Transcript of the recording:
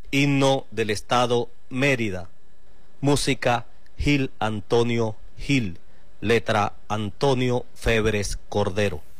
himno del estado Mérida, música Gil Antonio Gil, letra Antonio Febres Cordero.